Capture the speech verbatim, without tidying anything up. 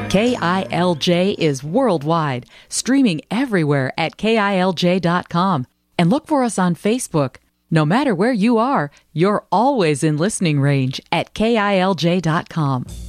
K I L J is worldwide, streaming everywhere at K I L J dot com. And look for us on Facebook. No matter where you are, you're always in listening range at K I L J dot com.